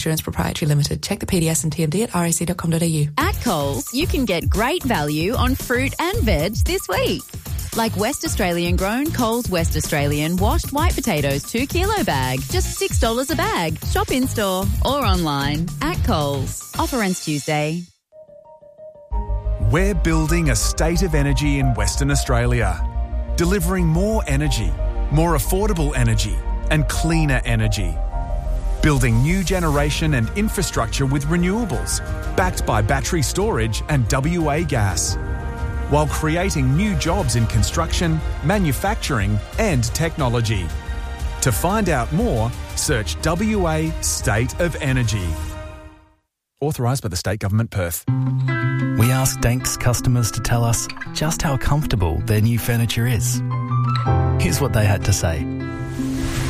Insurance Proprietary Limited. Check the PDS and TMD at rac.com.au. At Coles, you can get great value on fruit and veg this week. Like West Australian grown Coles West Australian washed white potatoes 2 kilo bag, just $6 a bag. Shop in store or online. At Coles. Offer ends Tuesday. We're building a state of energy in Western Australia, delivering more energy, more affordable energy and cleaner energy. Building new generation and infrastructure with renewables, backed by battery storage and WA gas, while creating new jobs in construction, manufacturing and technology. To find out more, search WA State of Energy. Authorised by the State Government, Perth. We asked Danks customers to tell us just how comfortable their new furniture is. Here's what they had to say.